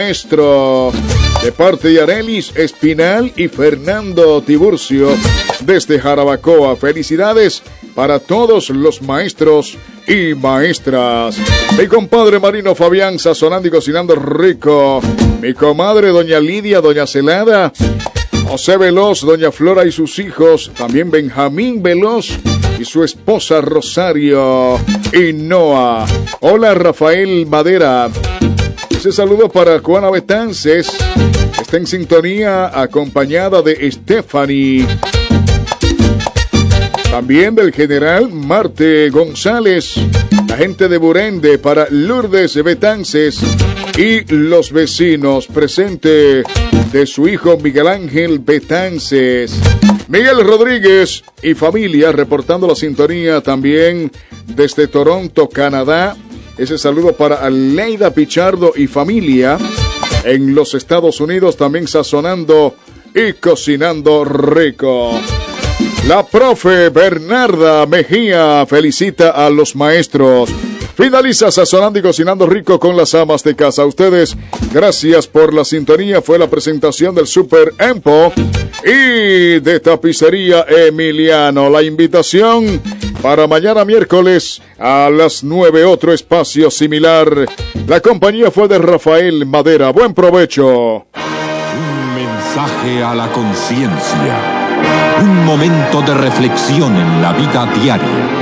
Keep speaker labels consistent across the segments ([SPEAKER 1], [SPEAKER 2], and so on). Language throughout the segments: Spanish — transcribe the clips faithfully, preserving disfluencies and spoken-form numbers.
[SPEAKER 1] Maestro, de parte de Arelis Espinal y Fernando Tiburcio, desde Jarabacoa. Felicidades para todos los maestros y maestras. Mi compadre Marino Fabián, sazonando y cocinando rico. Mi comadre doña Lidia, doña Celada, José Veloz, doña Flora y sus hijos, también Benjamín Veloz y su esposa Rosario y Noah. Hola Rafael Madera. Ese saludo para Juana Betances. Está en sintonía acompañada de Stephanie. También del general Marte González. La gente de Burende para Lourdes Betances y los vecinos. Presente de su hijo Miguel Ángel Betances. Miguel Rodríguez y familia reportando la sintonía también desde Toronto, Canadá. Ese saludo para Aleida Pichardo y familia en los Estados Unidos, también sazonando y cocinando rico. La profe Bernarda Mejía felicita a los maestros. Finaliza sazonando y cocinando rico con las amas de casa. A ustedes, gracias por la sintonía. Fue la presentación del Super Empo y de Tapicería Emiliano. La invitación para mañana miércoles a las nueve, otro espacio similar. La compañía fue de Rafael Madera. Buen provecho.
[SPEAKER 2] Un mensaje a la conciencia. Un momento de reflexión en la vida diaria.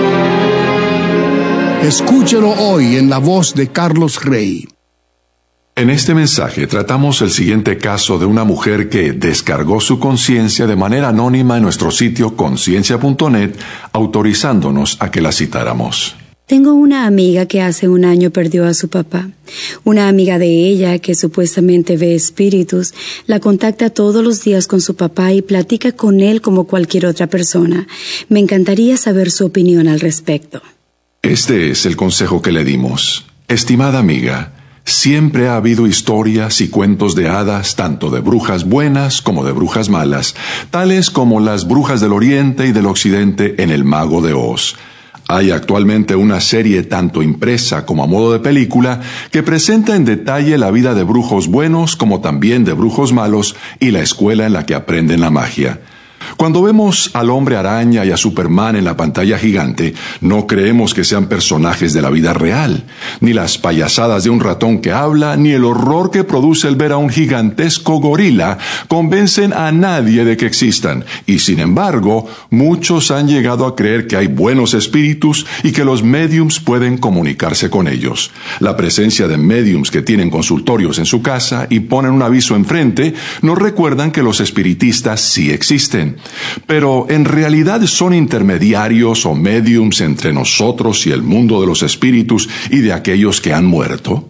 [SPEAKER 3] Escúchelo hoy en la voz de Carlos Rey.
[SPEAKER 4] En este mensaje tratamos el siguiente caso de una mujer que descargó su conciencia de manera anónima en nuestro sitio conciencia punto net, autorizándonos a que la citáramos.
[SPEAKER 5] Tengo una amiga que hace un año perdió a su papá. Una amiga de ella que supuestamente ve espíritus, la contacta todos los días con su papá y platica con él como cualquier otra persona. Me encantaría saber su opinión al respecto.
[SPEAKER 4] Este es el consejo que le dimos. Estimada amiga, siempre ha habido historias y cuentos de hadas, tanto de brujas buenas como de brujas malas, tales como las brujas del Oriente y del Occidente en El Mago de Oz. Hay actualmente una serie tanto impresa como a modo de película que presenta en detalle la vida de brujos buenos como también de brujos malos y la escuela en la que aprenden la magia. Cuando vemos al Hombre Araña y a Superman en la pantalla gigante, no creemos que sean personajes de la vida real, ni las payasadas de un ratón que habla, ni el horror que produce el ver a un gigantesco gorila convencen a nadie de que existan, y sin embargo, muchos han llegado a creer que hay buenos espíritus y que los médiums pueden comunicarse con ellos. La presencia de médiums que tienen consultorios en su casa y ponen un aviso enfrente, nos recuerdan que los espiritistas sí existen. Pero ¿en realidad son intermediarios o médiums entre nosotros y el mundo de los espíritus y de aquellos que han muerto?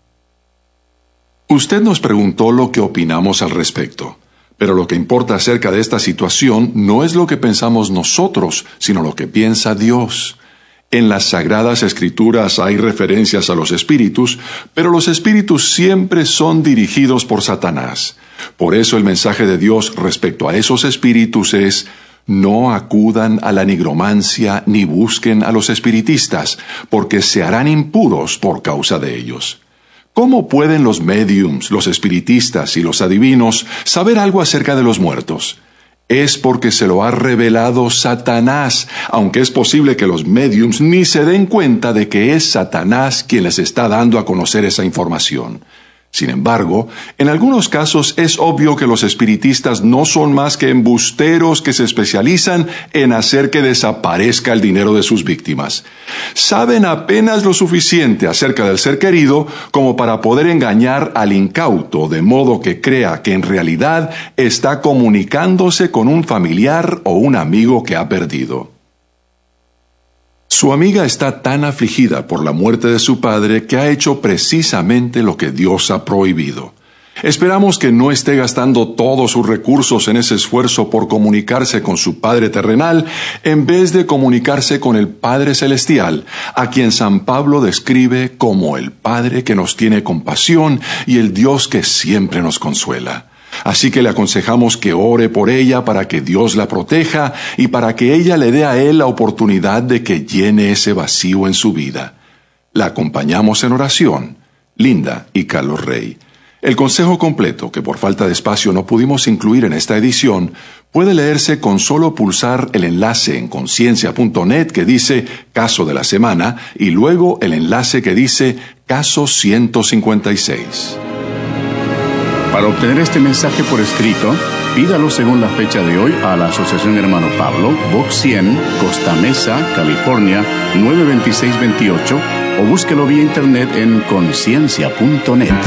[SPEAKER 4] Usted nos preguntó lo que opinamos al respecto, pero lo que importa acerca de esta situación no es lo que pensamos nosotros, sino lo que piensa Dios. En las Sagradas Escrituras hay referencias a los espíritus, pero los espíritus siempre son dirigidos por Satanás. Por eso el mensaje de Dios respecto a esos espíritus es: no acudan a la nigromancia ni busquen a los espiritistas, porque se harán impuros por causa de ellos. ¿Cómo pueden los médiums, los espiritistas y los adivinos saber algo acerca de los muertos? Es porque se lo ha revelado Satanás, aunque es posible que los médiums ni se den cuenta de que es Satanás quien les está dando a conocer esa información. Sin embargo, en algunos casos es obvio que los espiritistas no son más que embusteros que se especializan en hacer que desaparezca el dinero de sus víctimas. Saben apenas lo suficiente acerca del ser querido como para poder engañar al incauto, de modo que crea que en realidad está comunicándose con un familiar o un amigo que ha perdido. Su amiga está tan afligida por la muerte de su padre que ha hecho precisamente lo que Dios ha prohibido. Esperamos que no esté gastando todos sus recursos en ese esfuerzo por comunicarse con su Padre terrenal, en vez de comunicarse con el Padre celestial, a quien San Pablo describe como el Padre que nos tiene compasión y el Dios que siempre nos consuela. Así que le aconsejamos que ore por ella para que Dios la proteja y para que ella le dé a él la oportunidad de que llene ese vacío en su vida. La acompañamos en oración, Linda y Carlos Rey. El consejo completo, que por falta de espacio no pudimos incluir en esta edición, puede leerse con solo pulsar el enlace en conciencia punto net que dice Caso de la Semana y luego el enlace que dice Caso ciento cincuenta y seis.
[SPEAKER 3] Para obtener este mensaje por escrito, pídalo según la fecha de hoy a la Asociación Hermano Pablo, Box cien, Costa Mesa, California, nueve dos seis dos ocho, o búsquelo vía internet en conciencia punto net.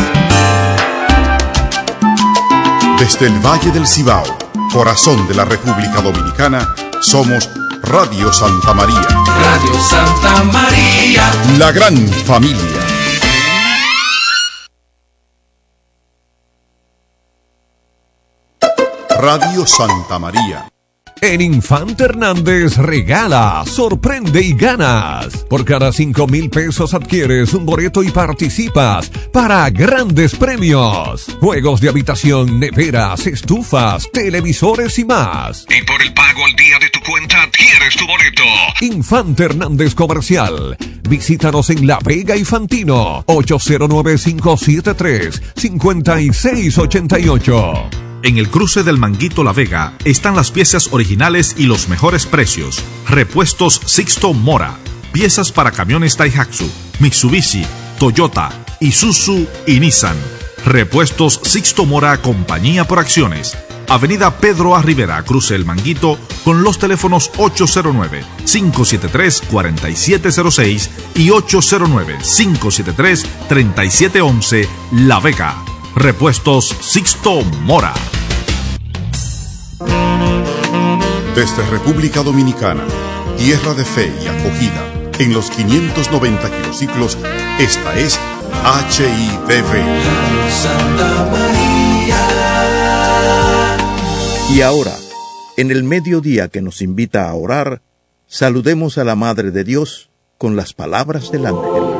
[SPEAKER 6] Desde el Valle del Cibao, corazón de la República Dominicana, somos Radio Santa María.
[SPEAKER 7] Radio Santa María.
[SPEAKER 6] La gran familia. Radio Santa María.
[SPEAKER 8] En Infante Hernández regala, sorprende y ganas. Por cada cinco mil pesos adquieres un boleto y participas para grandes premios. Juegos de habitación, neveras, estufas, televisores y más. Y por el pago al día de tu cuenta adquieres tu boleto. Infante Hernández Comercial. Visítanos en La Vega y Fantino. ocho cero nueve, cinco siete tres, cinco seis ocho ocho.
[SPEAKER 9] En el cruce del Manguito La Vega están las piezas originales y los mejores precios. Repuestos Sixto Mora. Piezas para camiones Daihatsu, Mitsubishi, Toyota, Isuzu y Nissan. Repuestos Sixto Mora, compañía por acciones. Avenida Pedro A. Rivera, cruce El Manguito, con los teléfonos ocho cero nueve, cinco siete tres, cuatro siete cero seis y ocho cero nueve, cinco siete tres, tres siete uno uno, La Vega. Repuestos Sixto Mora.
[SPEAKER 6] Desde República Dominicana, tierra de fe y acogida, en los quinientos noventa kilociclos, esta es H I D V.
[SPEAKER 7] Santa María.
[SPEAKER 10] Y ahora, en el mediodía que nos invita a orar, saludemos a la Madre de Dios con las palabras del ángel.